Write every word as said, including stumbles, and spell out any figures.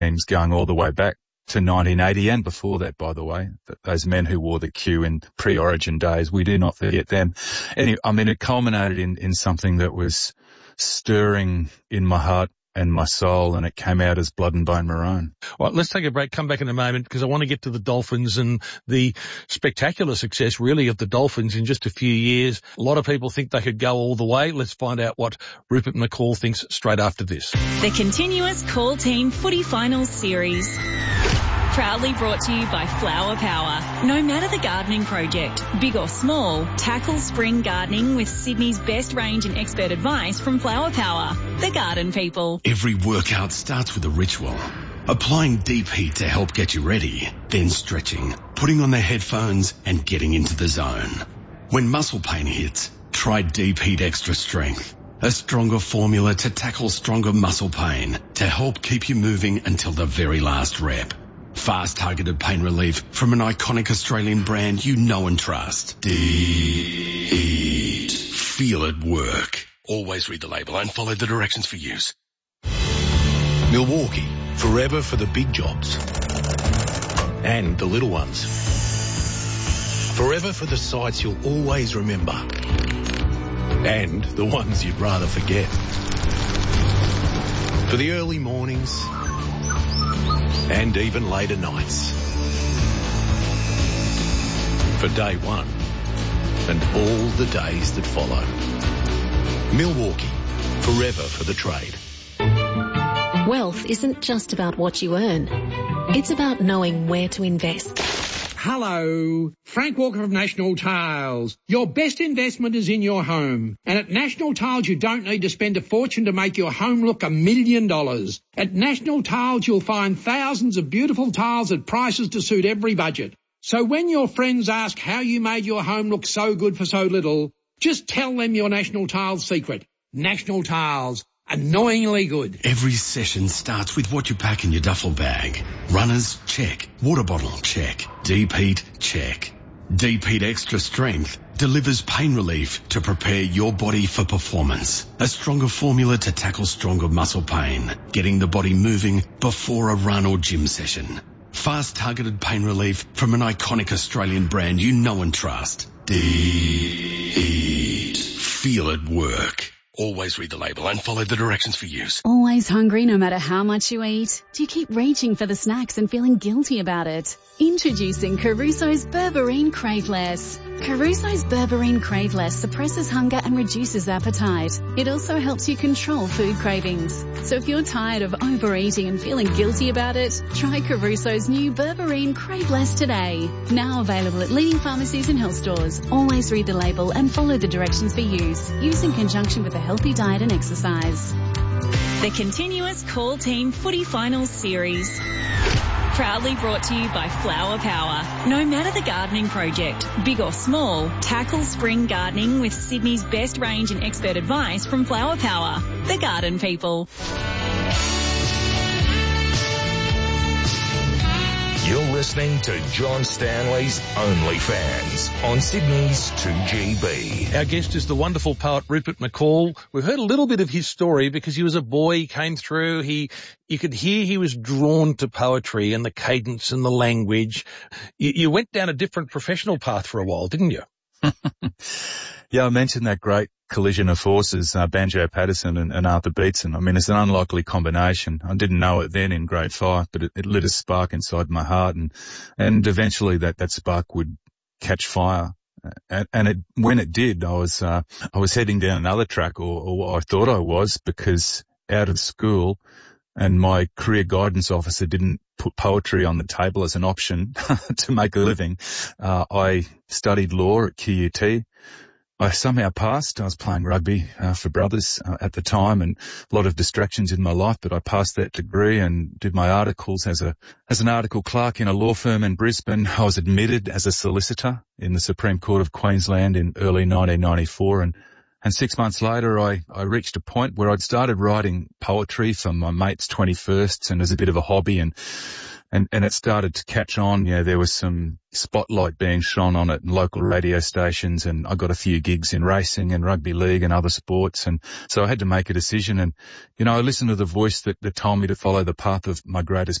teams going all the way back to nineteen eighty and before that, by the way, those men who wore the Q in pre-Origin days, we do not forget them. Anyway, I mean, it culminated in, in something that was stirring in my heart and my soul, and it came out as Blood and Bone Maroon. All right, let's take a break, come back in a moment, because I want to get to the Dolphins and the spectacular success, really, of the Dolphins in just a few years. A lot of people think they could go all the way. Let's find out what Rupert McCall thinks straight after this. The continuous Call Team Footy Finals Series. Proudly brought to you by Flower Power. No matter the gardening project, big or small, tackle spring gardening with Sydney's best range and expert advice from Flower Power, the garden people. Every workout starts with a ritual. Applying deep heat to help get you ready, then stretching, putting on the headphones and getting into the zone. When muscle pain hits, try Deep Heat Extra Strength. A stronger formula to tackle stronger muscle pain to help keep you moving until the very last rep. Fast targeted pain relief from an iconic Australian brand you know and trust. Deep. Feel it work. Always read the label and follow the directions for use. Milwaukee, forever for the big jobs and the little ones. Forever for the sights you'll always remember and the ones you'd rather forget. For the early mornings and even later nights. For day one and all the days that follow. Milwaukee, forever for the trade. Wealth isn't just about what you earn. It's about knowing where to invest. Hello, Frank Walker of National Tiles. Your best investment is in your home. And at National Tiles, you don't need to spend a fortune to make your home look a million dollars. At National Tiles, you'll find thousands of beautiful tiles at prices to suit every budget. So when your friends ask how you made your home look so good for so little, just tell them your National Tiles secret. National Tiles. Annoyingly good. Every session starts with what you pack in your duffel bag. Runners, check. Water bottle, check. Deep heat, check. Deep Heat Extra Strength delivers pain relief to prepare your body for performance. A stronger formula to tackle stronger muscle pain, getting the body moving before a run or gym session. Fast targeted pain relief from an iconic Australian brand you know and trust. Deep. Feel it work. Always read the label and follow the directions for use. Always hungry no matter how much you eat? Do you keep reaching for the snacks and feeling guilty about it? Introducing Caruso's Berberine Craveless. Caruso's Berberine Craveless suppresses hunger and reduces appetite. It also helps you control food cravings. So if you're tired of overeating and feeling guilty about it, try Caruso's new Berberine Craveless today. Now available at leading pharmacies and health stores. Always read the label and follow the directions for use. Use in conjunction with a healthy diet and exercise. The continuous Call Team Footy Finals Series. Proudly brought to you by Flower Power. No matter the gardening project, big or small, tackle spring gardening with Sydney's best range and expert advice from Flower Power, the garden people. You're listening to John Stanley's Only Fans on Sydney's two G B. Our guest is the wonderful poet Rupert McCall. We've heard a little bit of his story because he was a boy, he came through, he, you could hear he was drawn to poetry and the cadence and the language. You, you went down a different professional path for a while, didn't you? Yeah, I mentioned that great collision of forces, uh, Banjo Patterson and, and Arthur Beetson. I mean, it's an unlikely combination. I didn't know it then in grade five, but it, it lit a spark inside my heart, and and eventually that, that spark would catch fire. And, and it, when it did, I was uh, I was heading down another track, or, or I thought I was, because out of school, and my career guidance officer didn't put poetry on the table as an option to make a living. Uh, I studied law at Q U T. I somehow passed. I was playing rugby uh, for Brothers uh, at the time, and a lot of distractions in my life, but I passed that degree and did my articles as a as an article clerk in a law firm in Brisbane. I was admitted as a solicitor in the Supreme Court of Queensland in early nineteen ninety-four, and And six months later, I, I reached a point where I'd started writing poetry for my mates' twenty-firsts and as a bit of a hobby, and And, and it started to catch on. You know, there was some spotlight being shone on it in local radio stations, and I got a few gigs in racing and rugby league and other sports. And so I had to make a decision. And, you know, I listened to the voice that, that told me to follow the path of my greatest